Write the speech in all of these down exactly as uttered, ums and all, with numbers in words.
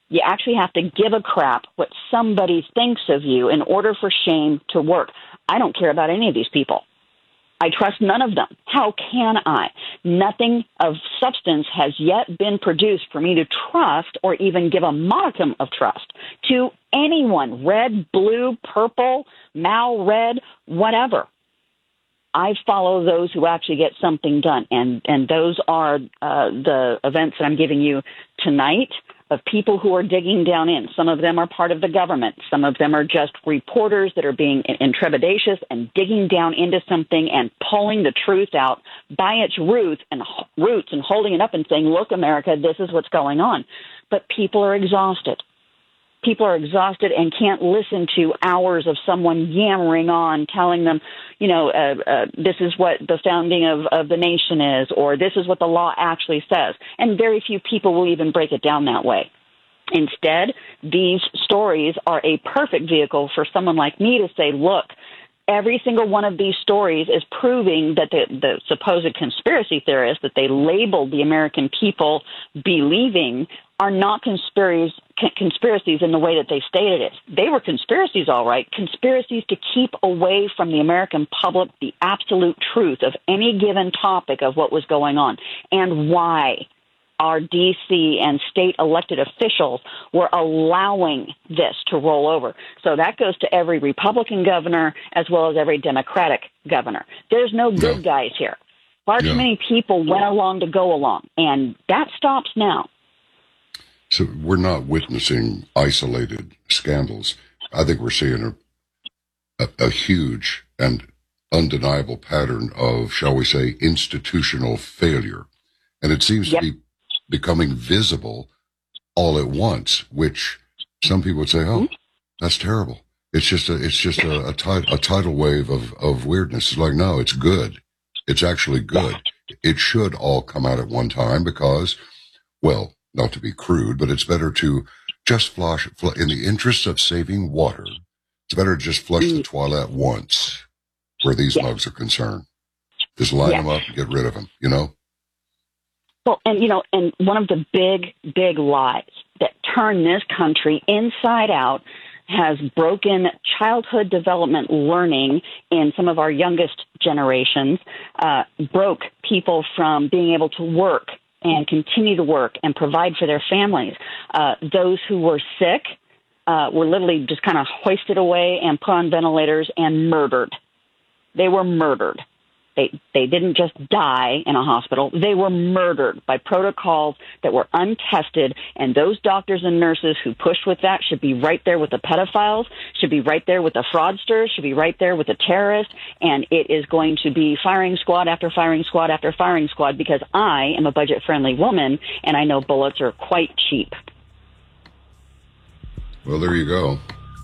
You actually have to give a crap what somebody thinks of you in order for shame to work. I don't care about any of these people. I trust none of them. How can I? Nothing of substance has yet been produced for me to trust or even give a modicum of trust to anyone, red, blue, purple, Mao red, whatever. I follow those who actually get something done, and, and those are uh, the events that I'm giving you tonight of people who are digging down in. Some of them are part of the government. Some of them are just reporters that are being intrepidatious and digging down into something and pulling the truth out by its roots and roots and holding it up and saying, look, America, this is what's going on. But people are exhausted. People are exhausted and can't listen to hours of someone yammering on, telling them, you know, uh, uh, this is what the founding of, of the nation is, or this is what the law actually says. And very few people will even break it down that way. Instead, these stories are a perfect vehicle for someone like me to say, look, every single one of these stories is proving that the, the supposed conspiracy theorists that they labeled the American people believing are not conspiracies, conspiracies in the way that they stated it. They were conspiracies, all right, conspiracies to keep away from the American public the absolute truth of any given topic of what was going on and why our D C and state elected officials were allowing this to roll over. So that goes to every Republican governor as well as every Democratic governor. There's no good no. guys here. Far yeah. too many people went along to go along, and that stops now. So we're not witnessing isolated scandals. I think we're seeing a, a, a huge and undeniable pattern of, shall we say, institutional failure. And it seems yep. to be becoming visible all at once, which some people would say, oh, mm-hmm. that's terrible. It's just a, it's just a, a, tid- a tidal wave of, of weirdness. It's like, no, it's good. It's actually good. It should all come out at one time because, well, not to be crude, but it's better to just flush, in the interest of saving water, it's better to just flush mm. the toilet once where these yeah. mugs are concerned. Just line yeah. them up and get rid of them, you know? Well, and, you know, and one of the big, big lies that turn this country inside out has broken childhood development learning in some of our youngest generations, uh, broke people from being able to work and continue to work and provide for their families. Uh, those who were sick uh, were literally just kind of hoisted away and put on ventilators and murdered. They were murdered. They they didn't just die in a hospital. They were murdered by protocols that were untested, and those doctors and nurses who pushed with that should be right there with the pedophiles, should be right there with the fraudsters, should be right there with the terrorists, and it is going to be firing squad after firing squad after firing squad because I am a budget-friendly woman, and I know bullets are quite cheap. Well, there you go.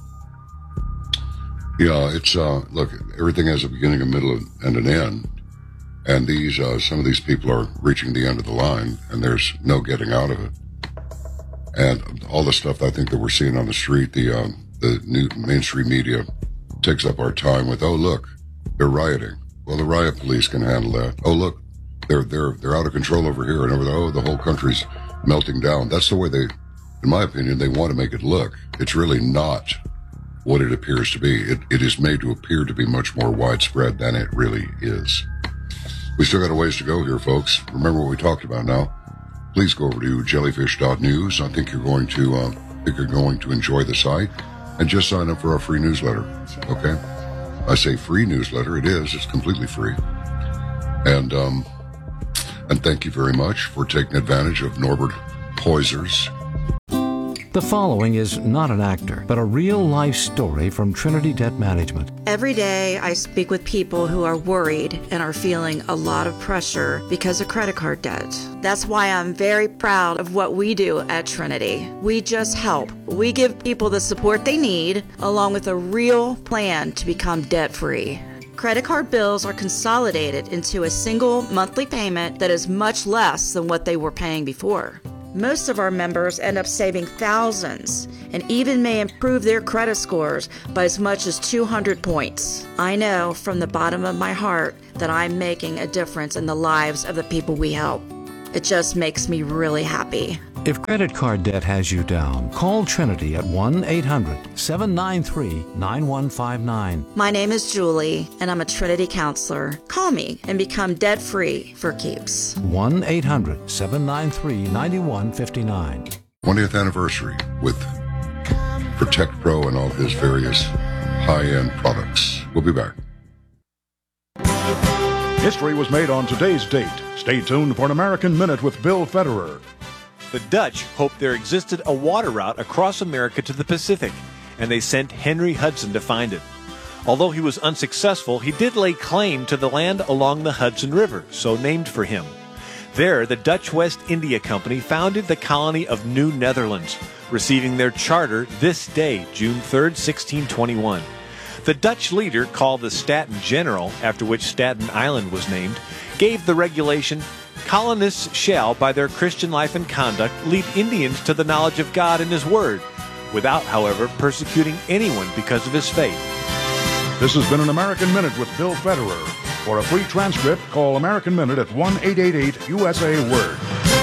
Yeah, it's, uh, look, everything has a beginning, a middle, and an end. And these, uh, some of these people are reaching the end of the line, and there's no getting out of it. And all the stuff I think that we're seeing on the street, the, um, the new mainstream media takes up our time with, oh, look, they're rioting. Well, the riot police can handle that. Oh, look, they're, they're, they're out of control over here and over there. Oh, the whole country's melting down. That's the way they, in my opinion, they want to make it look. It's really not what it appears to be. It, it is made to appear to be much more widespread than it really is. We still got a ways to go here, folks. Remember what we talked about now. Please go over to jellyfish dot news. I think you're going to, uh, I think you're going to enjoy the site, and just sign up for our free newsletter. Okay? I say free newsletter. It is. It's completely free. And, um, and thank you very much for taking advantage of Norbert Poiser's. The following is not an actor, but a real-life story from Trinity Debt Management. Every day I speak with people who are worried and are feeling a lot of pressure because of credit card debt. That's why I'm very proud of what we do at Trinity. We just help. We give people the support they need, along with a real plan to become debt-free. Credit card bills are consolidated into a single monthly payment that is much less than what they were paying before. Most of our members end up saving thousands and even may improve their credit scores by as much as two hundred points. I know from the bottom of my heart that I'm making a difference in the lives of the people we help. It just makes me really happy. If credit card debt has you down, call Trinity at one eight hundred seven nine three nine one five nine. My name is Julie, and I'm a Trinity counselor. Call me and become debt-free for keeps. one eight hundred seven nine three nine one five nine. twentieth anniversary with Protect Pro and all his various high-end products. We'll be back. History was made on today's date. Stay tuned for an American Minute with Bill Federer. The Dutch hoped there existed a water route across America to the Pacific, and they sent Henry Hudson to find it. Although he was unsuccessful, he did lay claim to the land along the Hudson River, so named for him. There, the Dutch West India Company founded the colony of New Netherlands, receiving their charter this day, June third, sixteen twenty-one. The Dutch leader, called the Staten General, after which Staten Island was named, gave the regulation, "Colonists shall, by their Christian life and conduct, lead Indians to the knowledge of God and His Word, without, however, persecuting anyone because of his faith." This has been an American Minute with Bill Federer. For a free transcript, call American Minute at one eight eight eight U S A Word.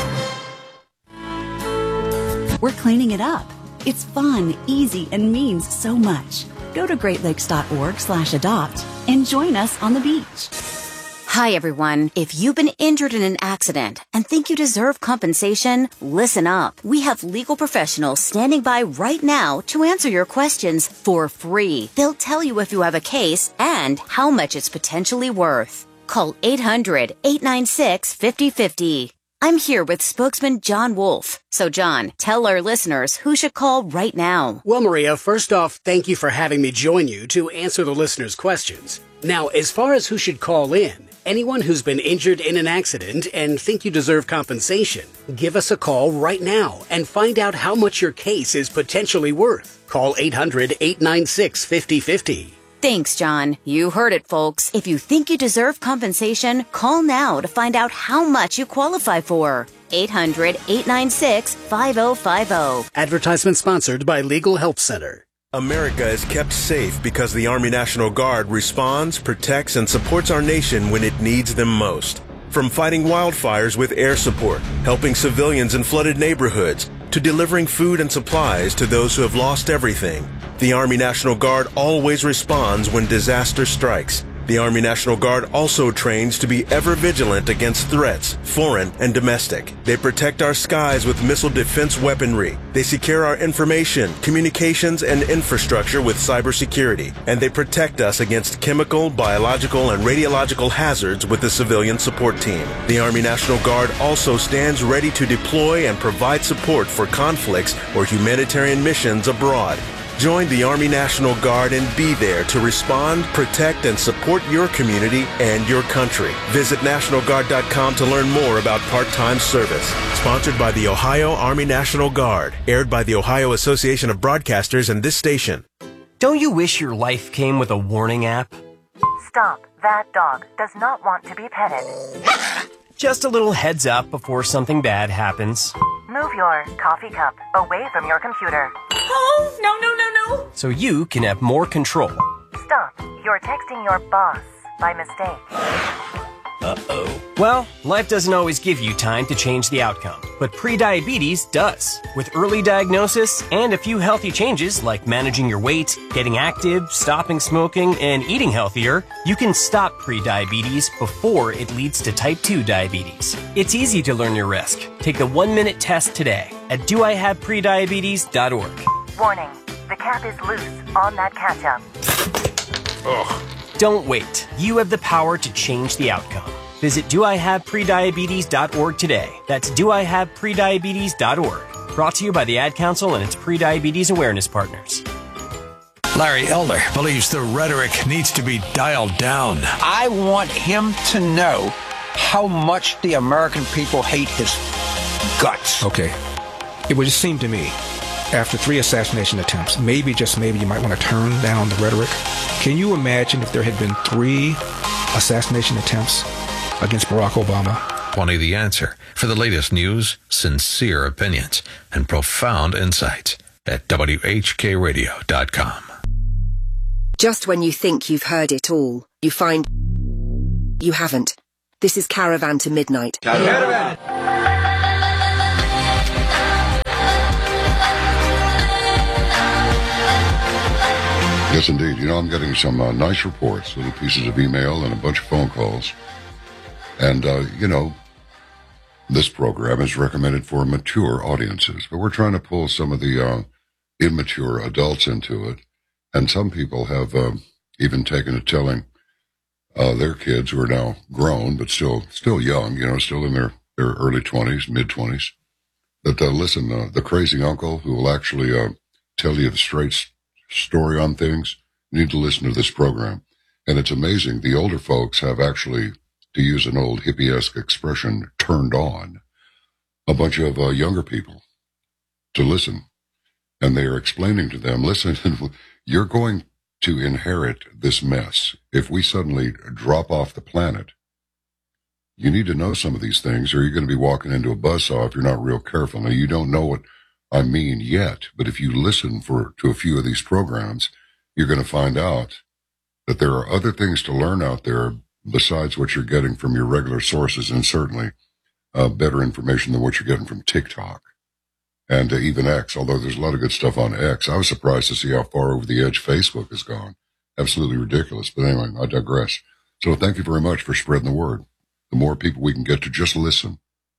We're cleaning it up. It's fun, easy, and means so much. Go to great lakes dot org slash adopt and join us on the beach. Hi, everyone. If you've been injured in an accident and think you deserve compensation, listen up. We have legal professionals standing by right now to answer your questions for free. They'll tell you if you have a case and how much it's potentially worth. Call eight hundred eight nine six five oh five oh. I'm here with spokesman John Wolf. So, John, tell our listeners who should call right now. Well, Maria, first off, thank you for having me join you to answer the listeners' questions. Now, as far as who should call in, anyone who's been injured in an accident and think you deserve compensation, give us a call right now and find out how much your case is potentially worth. Call eight hundred eight nine six five oh five oh. Thanks, John. You heard it, folks. If you think you deserve compensation, call now to find out how much you qualify for. eight hundred eight nine six five oh five oh. Advertisement sponsored by Legal Help Center. America is kept safe because the Army National Guard responds, protects, and supports our nation when it needs them most. From fighting wildfires with air support, helping civilians in flooded neighborhoods, to delivering food and supplies to those who have lost everything, the Army National Guard always responds when disaster strikes. The Army National Guard also trains to be ever vigilant against threats, foreign and domestic. They protect our skies with missile defense weaponry. They secure our information, communications, and infrastructure with cybersecurity. And they protect us against chemical, biological, and radiological hazards with the civilian support team. The Army National Guard also stands ready to deploy and provide support for conflicts or humanitarian missions abroad. Join the Army National Guard and be there to respond, protect, and support your community and your country. Visit National Guard dot com to learn more about part-time service. Sponsored by the Ohio Army National Guard. Aired by the Ohio Association of Broadcasters and this station. Don't you wish your life came with a warning app? Stop. That dog does not want to be petted. Just a little heads up before something bad happens. Move your coffee cup away from your computer. Oh, no, no, no, no. So you can have more control. Stop. You're texting your boss by mistake. Uh-oh. Well, life doesn't always give you time to change the outcome, but prediabetes does. With early diagnosis and a few healthy changes like managing your weight, getting active, stopping smoking, and eating healthier, you can stop prediabetes before it leads to type two diabetes. It's easy to learn your risk. Take the one-minute test today at do I have prediabetes dot org. Warning, the cap is loose on that ketchup. Ugh. Don't wait. You have the power to change the outcome. Visit do I have prediabetes dot org today. That's do I have prediabetes dot org. Brought to you by the Ad Council and its prediabetes awareness partners. Larry Elder believes the rhetoric needs to be dialed down. I want him to know how much the American people hate his guts. Okay. It would just seem to me, after three assassination attempts, maybe, just maybe, you might want to turn down the rhetoric. Can you imagine if there had been three assassination attempts against Barack Obama? twenty The Answer. For the latest news, sincere opinions, and profound insights at W H K radio dot com. Just when you think you've heard it all, you find you haven't. This is Caravan to Midnight. Caravan! Yes, indeed. You know, I'm getting some uh, nice reports, little pieces of email and a bunch of phone calls. And, uh, you know, this program is recommended for mature audiences, but we're trying to pull some of the uh, immature adults into it. And some people have uh, even taken to telling uh, their kids, who are now grown, but still still young, you know, still in their, their early twenties, mid-twenties, that, uh, listen, uh, the crazy uncle who will actually uh, tell you the straight story on things, you need to listen to this program. And it's amazing. The older folks have actually, to use an old hippie-esque expression, turned on a bunch of uh, younger people to listen. And they are explaining to them, listen, you're going to inherit this mess. If we suddenly drop off the planet, you need to know some of these things, or you're going to be walking into a buzzsaw if you're not real careful. Now, you don't know what I mean yet, but if you listen for to a few of these programs, you're going to find out that there are other things to learn out there besides what you're getting from your regular sources, and certainly uh, better information than what you're getting from TikTok and uh, even X, although there's a lot of good stuff on X. I was surprised to see how far over the edge Facebook has gone. Absolutely ridiculous. But anyway, I digress. So thank you very much for spreading the word. The more people we can get to just listen,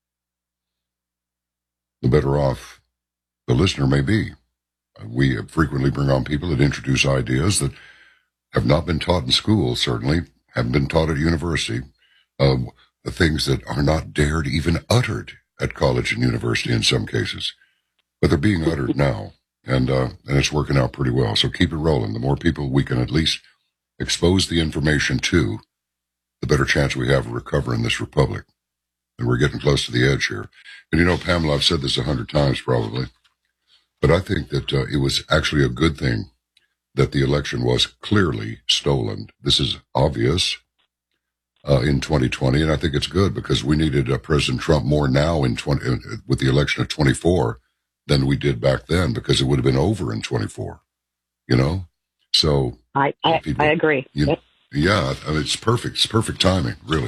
the better off the listener may be. We frequently bring on people that introduce ideas that have not been taught in school, certainly, haven't been taught at university, uh, the things that are not dared even uttered at college and university in some cases. But they're being uttered now, and uh, and it's working out pretty well. So keep it rolling. The more people we can at least expose the information to, the better chance we have of recovering this republic. And we're getting close to the edge here. And you know, Pamela, I've said this a hundred times probably, but I think that uh, it was actually a good thing that the election was clearly stolen. This is obvious uh, in twenty twenty, and I think it's good because we needed uh, President Trump more now in twenty uh, with the election of twenty-four than we did back then, because it would have been over in twenty-four. You know, so I I, people, I agree. You, yep. Yeah, I mean, it's perfect. It's perfect timing, really.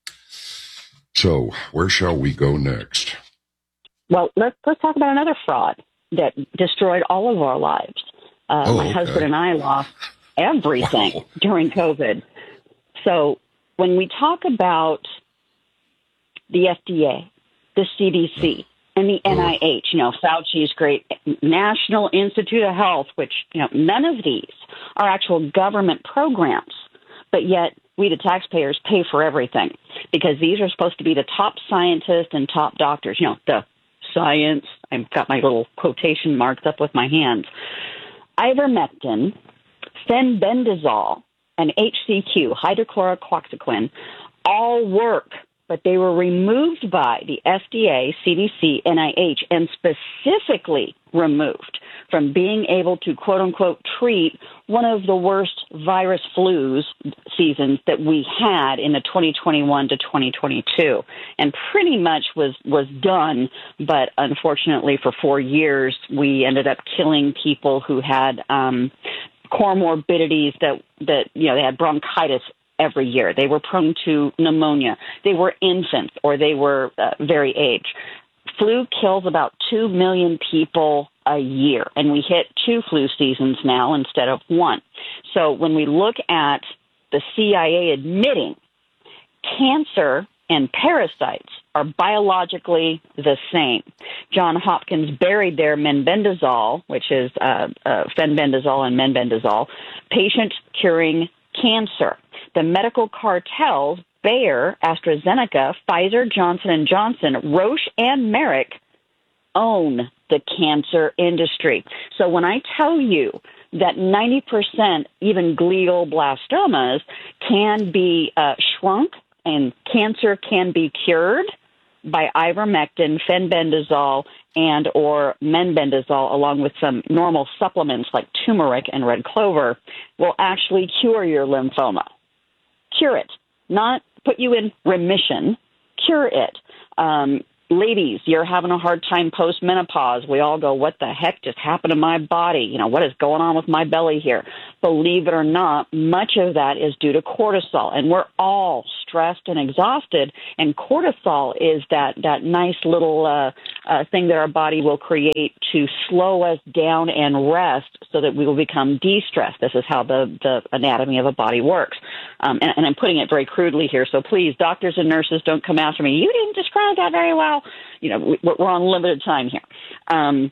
So, where shall we go next? Well, let's let's talk about another fraud that destroyed all of our lives. Uh, oh, my okay. husband and I lost everything wow. during COVID. So when we talk about the F D A, the C D C, and the N I H, you know, Fauci's great National Institute of Health, which, you know, none of these are actual government programs, but yet we, the taxpayers, pay for everything because these are supposed to be the top scientists and top doctors, you know, the science. I've got my little quotation marks up with my hands. Ivermectin, fenbendazole, and H C Q, hydrochloroquine, all work, but they were removed by the F D A, C D C, N I H, and specifically removed from being able to, quote-unquote, treat one of the worst virus flus seasons that we had in the twenty twenty-one to twenty twenty-two, and pretty much was, was done, but unfortunately for four years we ended up killing people who had um, comorbidities that, that, you know, they had bronchitis every year. They were prone to pneumonia. They were infants or they were uh, very aged. Flu kills about two million people a year, and we hit two flu seasons now instead of one. So when we look at the C I A admitting cancer and parasites are biologically the same. John Hopkins buried their menbendazole, which is uh, uh, fenbendazole and menbendazole, patient curing cancer. The medical cartels, Bayer, AstraZeneca, Pfizer, Johnson and Johnson, Roche, and Merck own the cancer industry. So when I tell you that ninety percent, even glioblastomas, can be uh, shrunk and cancer can be cured by ivermectin, fenbendazole, and or menbendazole, along with some normal supplements like turmeric and red clover, will actually cure your lymphoma. Cure it, not put you in remission, cure it. Um, ladies, you're having a hard time post-menopause. We all go, what the heck just happened to my body? You know, what is going on with my belly here? Believe it or not, much of that is due to cortisol, and we're all stressed and exhausted. And cortisol is that, that nice little uh, uh, thing that our body will create to slow us down and rest so that we will become de-stressed. This is how the, the anatomy of a body works. Um, and, and I'm putting it very crudely here, so please, doctors and nurses, don't come after me. You didn't describe that very well. You know, we, we're on limited time here. Um,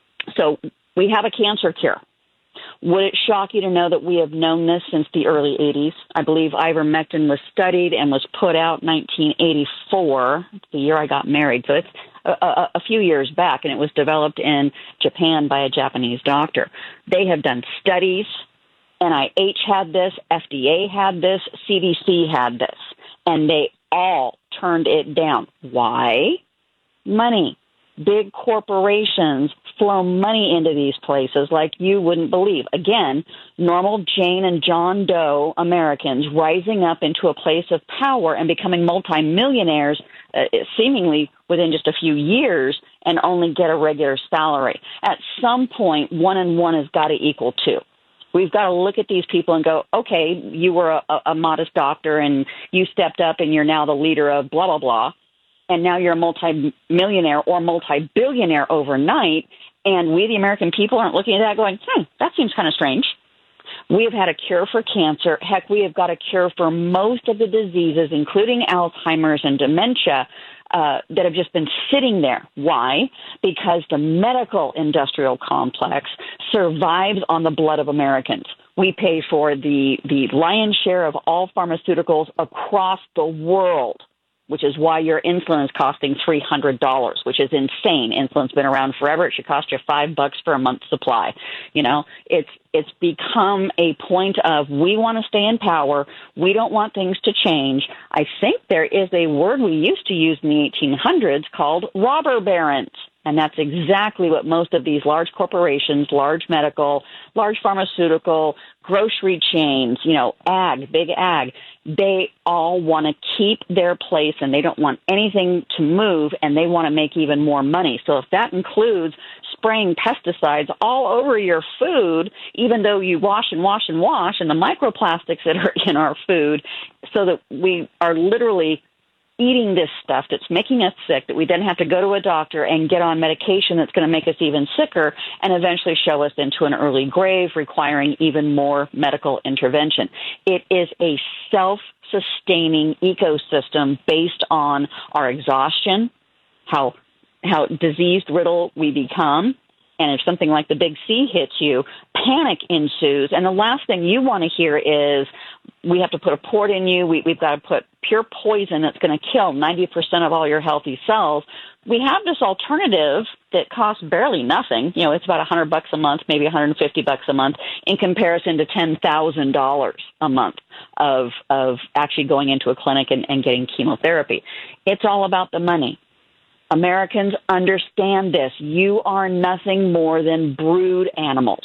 so we have a cancer cure. Would it shock you to know that we have known this since the early eighties? I believe ivermectin was studied and was put out in nineteen eighty-four, the year I got married. So it's a, a, a few years back, and it was developed in Japan by a Japanese doctor. They have done studies. N I H had this, F D A had this, C D C had this, and they all turned it down. Why? Money. Big corporations flow money into these places like you wouldn't believe. Again, normal Jane and John Doe Americans rising up into a place of power and becoming multimillionaires uh, seemingly within just a few years and only get a regular salary. At some point, one and one has got to equal two. We've got to look at these people and go, okay, you were a, a modest doctor and you stepped up and you're now the leader of blah, blah, blah. And now you're a multi-millionaire or multi-billionaire overnight, and we, the American people, aren't looking at that going, hmm, that seems kind of strange. We have had a cure for cancer. Heck, we have got a cure for most of the diseases, including Alzheimer's and dementia, uh, that have just been sitting there. Why? Because the medical industrial complex survives on the blood of Americans. We pay for the, the lion's share of all pharmaceuticals across the world, which is why your insulin is costing three hundred dollars, which is insane. Insulin's been around forever. It should cost you five bucks for a month's supply. You know, it's it's become a point of we want to stay in power. We don't want things to change. I think there is a word we used to use in the eighteen hundreds called robber barons. And that's exactly what most of these large corporations, large medical, large pharmaceutical, grocery chains, you know, ag, big ag, they all want to keep their place and they don't want anything to move and they want to make even more money. So if that includes spraying pesticides all over your food, even though you wash and wash and wash, and the microplastics that are in our food, so that we are literally eating this stuff that's making us sick, that we then have to go to a doctor and get on medication that's going to make us even sicker and eventually show us into an early grave, requiring even more medical intervention. It is a self-sustaining ecosystem based on our exhaustion, how how disease-riddled we become, and if something like the big C hits you, panic ensues. And the last thing you want to hear is, we have to put a port in you. We, we've got to put pure poison that's going to kill ninety percent of all your healthy cells. We have this alternative that costs barely nothing. You know, it's about one hundred bucks a month, maybe one hundred fifty bucks a month, in comparison to ten thousand dollars a month of of actually going into a clinic and, and getting chemotherapy. It's all about the money. Americans understand this. You are nothing more than brood animals.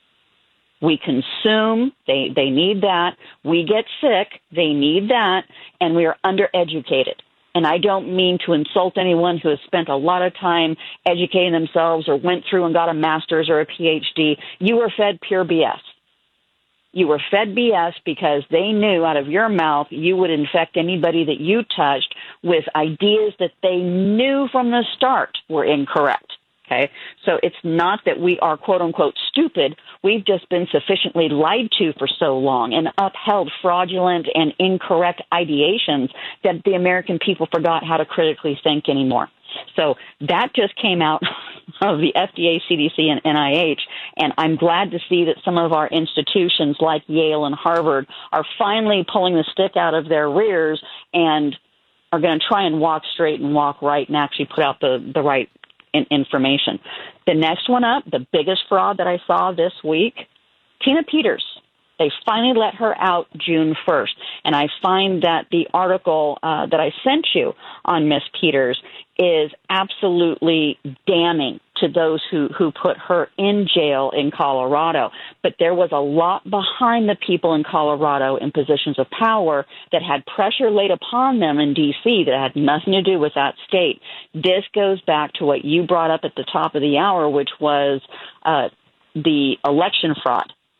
We consume, they, they need that. We get sick, they need that, and we are undereducated. And I don't mean to insult anyone who has spent a lot of time educating themselves or went through and got a master's or a P H D. You were fed pure B S. You were fed B S because they knew out of your mouth you would infect anybody that you touched with ideas that they knew from the start were incorrect. Okay, so it's not that we are, quote unquote, stupid. We've just been sufficiently lied to for so long and upheld fraudulent and incorrect ideations that the American people forgot how to critically think anymore. So that just came out of the F D A, C D C, and N I H, and I'm glad to see that some of our institutions like Yale and Harvard are finally pulling the stick out of their rears and are going to try and walk straight and walk right and actually put out the, the right in information. The next one up, the biggest fraud that I saw this week, Tina Peters. They finally let her out June first. And I find that the article uh, that I sent you on Miss Peters is absolutely damning to those who, who put her in jail in Colorado. But there was a lot behind the people in Colorado in positions of power that had pressure laid upon them in D C that had nothing to do with that state. This goes back to what you brought up at the top of the hour, which was uh, the election fraud.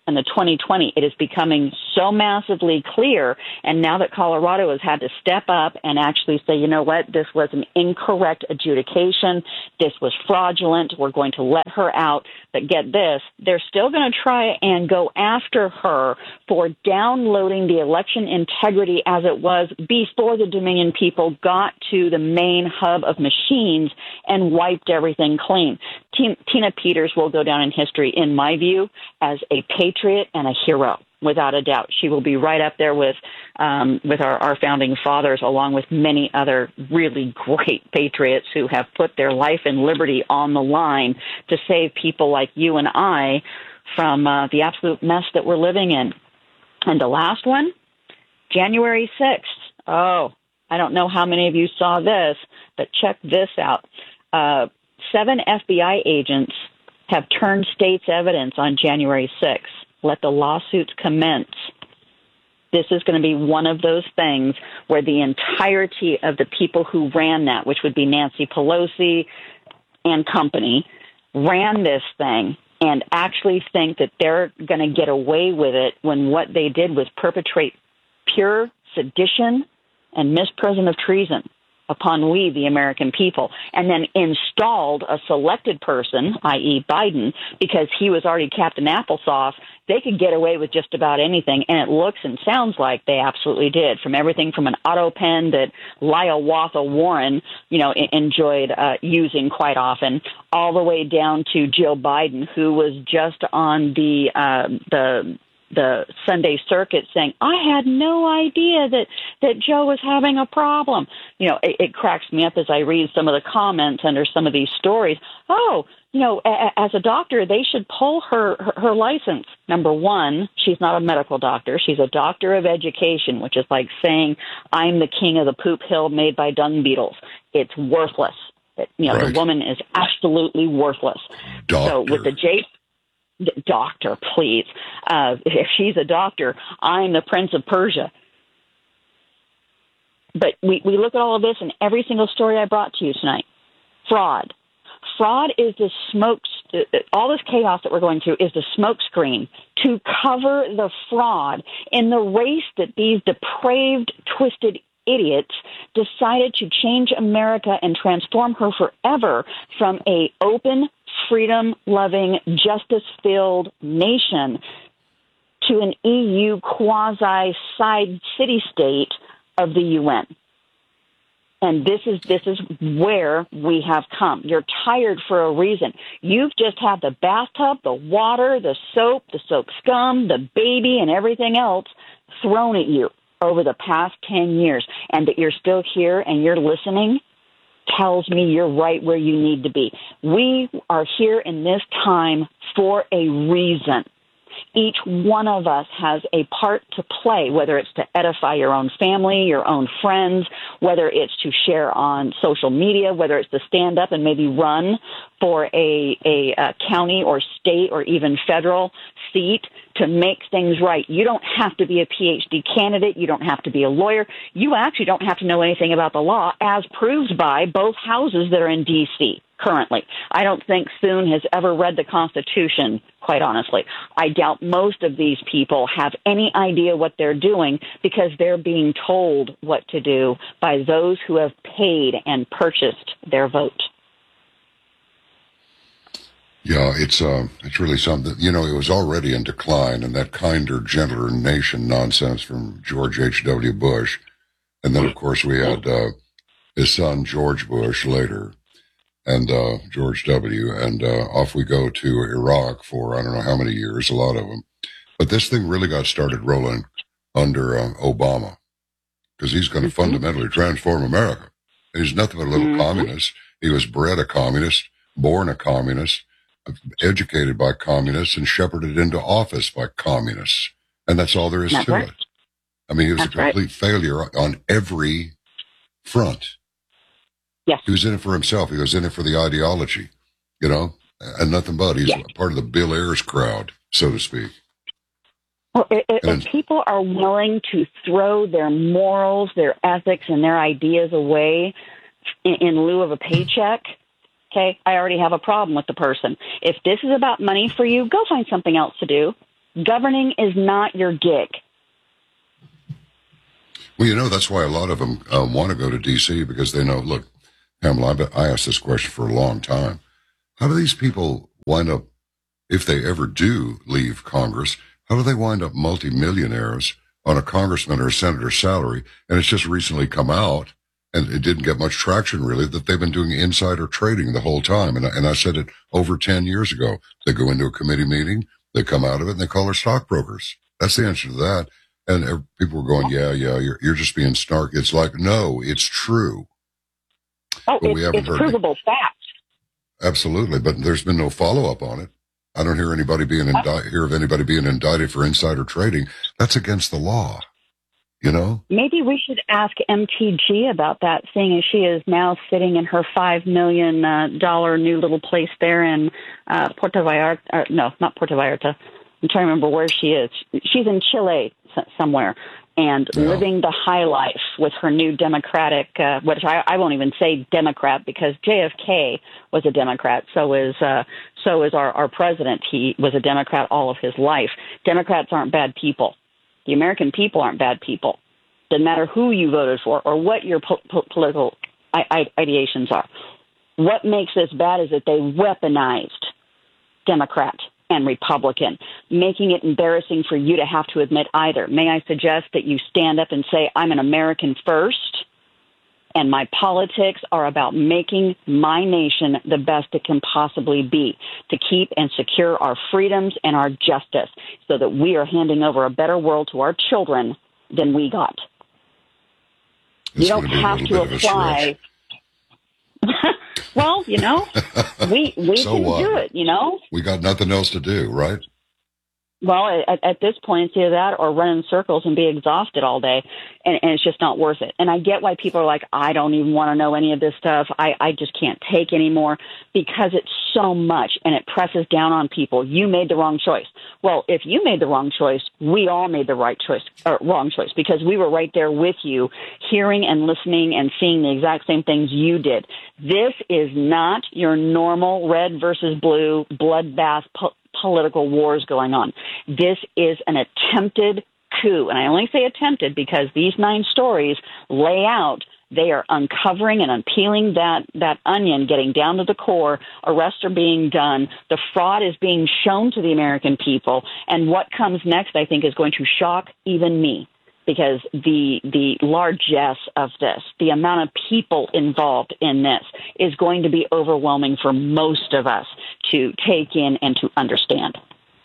and the twenty twenty, it is becoming so massively clear. And now that Colorado has had to step up and actually say, you know what, this was an incorrect adjudication, this was fraudulent, we're going to let her out. But get this, they're still going to try and go after her for downloading the election integrity as it was before the Dominion people got to the main hub of machines and wiped everything clean. Tina Peters will go down in history, in my view, as a patriot and a hero, without a doubt. She will be right up there with um, with our, our founding fathers, along with many other really great patriots who have put their life and liberty on the line to save people like you and I from uh, the absolute mess that we're living in. And the last one, January sixth. Oh, I don't know how many of you saw this, but check this out. Uh, seven F B I agents have turned state's evidence on January sixth. Let the lawsuits commence. This is going to be one of those things where the entirety of the people who ran that, which would be Nancy Pelosi and company, ran this thing and actually think that they're going to get away with it when what they did was perpetrate pure sedition and misprision of treason upon we, the American people, and then installed a selected person, that is. Biden, because he was already Captain Applesauce. They could get away with just about anything, and it looks and sounds like they absolutely did, from everything from an auto pen that Hiawatha Warren, you know, enjoyed uh, using quite often, all the way down to Jill Biden, who was just on the uh, the the Sunday circuit saying, I had no idea that, that Joe was having a problem. You know, it, it cracks me up as I read some of the comments under some of these stories. Oh, you know, a, as a doctor, they should pull her, her, her license. Number one, she's not a medical doctor. She's a doctor of education, which is like saying I'm the king of the poop hill made by dung beetles. It's worthless. It, you know, right. The woman is absolutely worthless. Doctor. So with the J... Doctor, please. Uh, if she's a doctor, I'm the Prince of Persia. But we, we look at all of this in every single story I brought to you tonight. Fraud. Fraud is the smoke, all this chaos that we're going through is the smoke screen to cover the fraud in the race that these depraved, twisted idiots decided to change America and transform her forever from a open, freedom-loving, justice-filled nation to an E U quasi-side city-state of the U N. And this is this is where we have come. You're tired for a reason. You've just had the bathtub, the water, the soap, the soap scum, the baby, and everything else thrown at you over the past ten years. And that you're still here and you're listening tells me you're right where you need to be. We are here in this time for a reason. Each one of us has a part to play, whether it's to edify your own family, your own friends, whether it's to share on social media, whether it's to stand up and maybe run for a, a, a county or state or even federal seat to make things right. You don't have to be a P H D candidate. You don't have to be a lawyer. You actually don't have to know anything about the law, as proved by both houses that are in D C currently. I don't think Thune has ever read the Constitution, quite honestly. I doubt most of these people have any idea what they're doing because they're being told what to do by those who have paid and purchased their vote. Yeah, it's uh, it's really something. You know, it was already in decline, and that kinder, gentler nation nonsense from George H W. Bush. And then, of course, we had uh, his son, George Bush, later, and uh, George W., and uh, off we go to Iraq for I don't know how many years, a lot of them. But this thing really got started rolling under uh, Obama, because he's going to mm-hmm. fundamentally transform America. He's nothing but a little mm-hmm. communist. He was bred a communist, born a communist, educated by communists, and shepherded into office by communists. And that's all there is that's to right. it. I mean, he was that's a complete right. failure on every front. Yes. He was in it for himself. He was in it for the ideology, you know, and nothing but. He's yes. part of the Bill Ayers crowd, so to speak. Well, if, if people are willing to throw their morals, their ethics, and their ideas away in, in lieu of a paycheck, okay, I already have a problem with the person. If this is about money for you, go find something else to do. Governing is not your gig. Well, you know, that's why a lot of them um, want to go to D C because they know, look, Pamela, I, bet I asked this question for a long time. How do these people wind up, if they ever do leave Congress, how do they wind up multimillionaires on a congressman or a senator's salary? And it's just recently come out, and it didn't get much traction really, that they've been doing insider trading the whole time. And I, and I said it over ten years ago. They go into a committee meeting, they come out of it, and they call their stockbrokers. That's the answer to that. And people were going, yeah, yeah, you're, you're just being snarky. It's like, no, it's true. Oh, but it's, we haven't it's heard provable it. fact. Absolutely, but there's been no follow-up on it. I don't hear anybody being indi- hear of anybody being indicted for insider trading. That's against the law, you know? Maybe we should ask M T G about that, seeing as she is now sitting in her five million dollars uh, new little place there in uh, Puerto Vallarta. Uh, no, not Puerto Vallarta. I'm trying to remember where she is. She's in Chile somewhere and yeah. living the high life with her new Democratic, uh, which I, I won't even say Democrat because J F K was a Democrat. So is, uh, so is our, our president. He was a Democrat all of his life. Democrats aren't bad people. The American people aren't bad people. Doesn't matter who you voted for or what your po- po- political I- I- ideations are. What makes this bad is that they weaponized Democrat and Republican, making it embarrassing for you to have to admit either. May I suggest that you stand up and say, I'm an American first, and my politics are about making my nation the best it can possibly be, to keep and secure our freedoms and our justice so that we are handing over a better world to our children than we got. It's you don't have to apply. Well, you know, we we so can what? do it, you know. We got nothing else to do, right? Well, at, at this point, it's either that or run in circles and be exhausted all day, and, and it's just not worth it. And I get why people are like, I don't even want to know any of this stuff. I, I just can't take anymore because it's so much, and it presses down on people. You made the wrong choice. Well, if you made the wrong choice, we all made the right choice, or wrong choice, because we were right there with you, hearing and listening and seeing the exact same things you did. This is not your normal red versus blue bloodbath po- political wars going on. This is an attempted coup. And I only say attempted because these nine stories lay out, they are uncovering and unpeeling that, that onion, getting down to the core. Arrests are being done. The fraud is being shown to the American people. And what comes next, I think, is going to shock even me. Because the the largesse of this, the amount of people involved in this is going to be overwhelming for most of us to take in and to understand.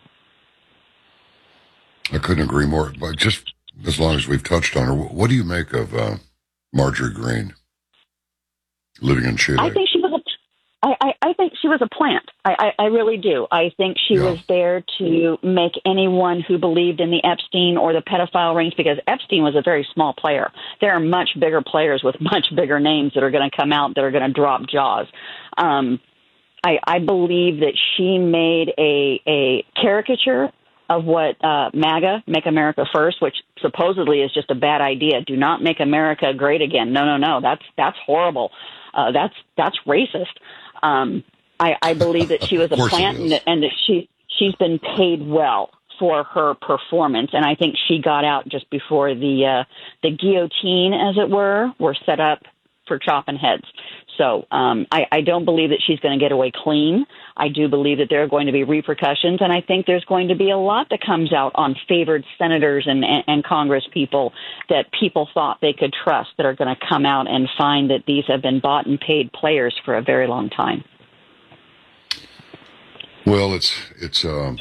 I couldn't agree more. But just as long as we've touched on her, what do you make of uh, Marjorie Greene living in Chile? I think she was a I, I, I think she was a plant. I, I, I really do. I think she yeah. was there to make anyone who believed in the Epstein or the pedophile rings, because Epstein was a very small player. There are much bigger players with much bigger names that are going to come out that are going to drop jaws. Um, I, I believe that she made a, a caricature of what uh, MAGA, Make America First, which supposedly is just a bad idea. Do not make America great again. No, no, no. That's that's horrible. Uh, that's that's racist. Um, I, I believe that she was a plant and that, and that she, she's been paid well for her performance. And I think she got out just before the, uh, the guillotine, as it were, were set up for chopping heads. So um, I, I don't believe that she's going to get away clean. I do believe that there are going to be repercussions, and I think there's going to be a lot that comes out on favored senators and, and, and Congress people that people thought they could trust that are going to come out and find that these have been bought and paid players for a very long time. Well, it's it's um,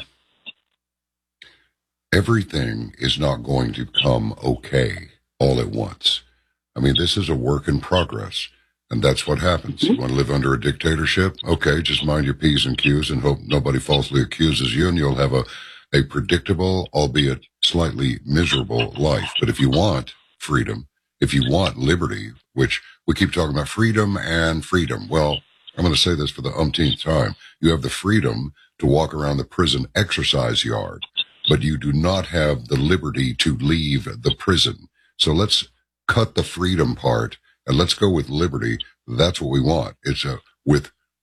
everything is not going to come okay all at once. I mean, this is a work in progress. And that's what happens. You want to live under a dictatorship? Okay, just mind your P's and Q's and hope nobody falsely accuses you, and you'll have a, a predictable, albeit slightly miserable life. But if you want freedom, if you want liberty, which we keep talking about freedom and freedom, well, I'm going to say this for the umpteenth time. You have the freedom to walk around the prison exercise yard, but you do not have the liberty to leave the prison. So let's cut the freedom part. And let's go with liberty. That's what we want. It's a with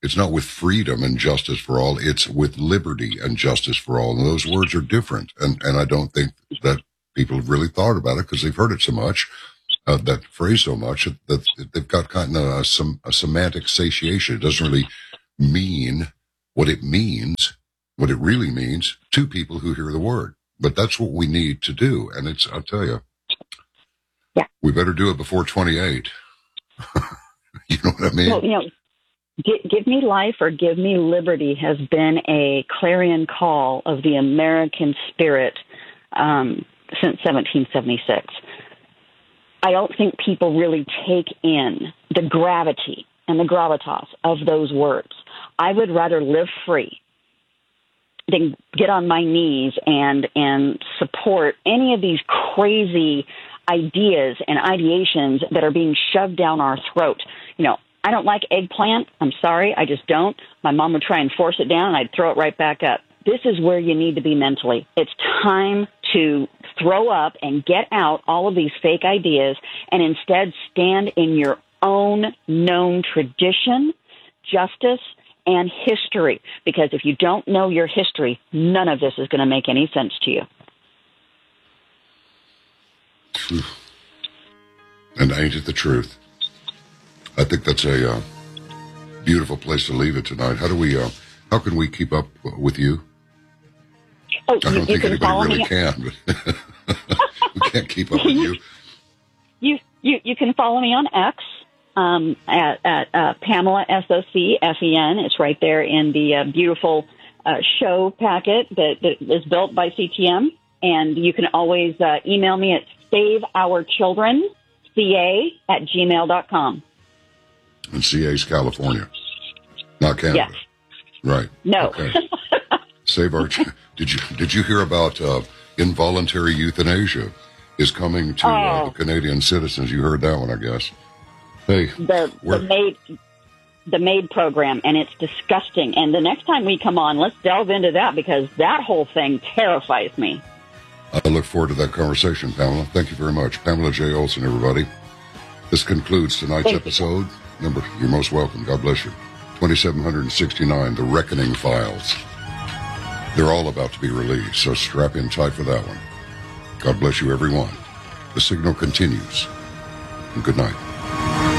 It's not with freedom and justice for all. It's with liberty and justice for all. And those words are different. And, and I don't think that people have really thought about it because they've heard it so much, uh, that phrase so much, that they've got kind of a, some, a semantic satiation. It doesn't really mean what it means, what it really means to people who hear the word. But that's what we need to do. And it's, I'll tell you, yeah, we better do it before twenty-eight. You know what I mean? Well, you know, give, give me life or give me liberty has been a clarion call of the American spirit um, since seventeen seventy-six. I don't think people really take in the gravity and the gravitas of those words. I would rather live free than get on my knees and and support any of these crazy ideas and ideations that are being shoved down our throat. You know, I don't like eggplant. I'm sorry, I just don't. My mom would try and force it down, and I'd throw it right back up. This is where you need to be mentally. It's time to throw up and get out all of these fake ideas and instead stand in your own known tradition, justice, and history. Because if you don't know your history, none of this is going to make any sense to you. And ain't it the truth? I think that's a uh, beautiful place to leave it tonight. How do we, uh, how can we keep up with you? Oh, I don't you, think you can anybody really me. can, but we can't keep up with you. You, you, you can follow me on X um, at, at uh, Pamela, S O C F E N. It's right there in the uh, beautiful uh, show packet that, that is built by C T M. And you can always uh, email me at saveourchildrenca at gmail dot com. And C A's California, not Canada. Yes. Right. No. Okay. Save our. Did you did you hear about uh, involuntary euthanasia is coming to uh, oh. the Canadian citizens? You heard that one, I guess. Hey, the the MAID the MAID program, and it's disgusting. And the next time we come on, let's delve into that because that whole thing terrifies me. I look forward to that conversation, Pamela. Thank you very much. Pamela J. Olson, everybody. This concludes tonight's Thank episode. You. Remember, you're most welcome. God bless you. twenty-seven sixty-nine, The Reckoning Files. They're all about to be released, so strap in tight for that one. God bless you, everyone. The signal continues. And good night.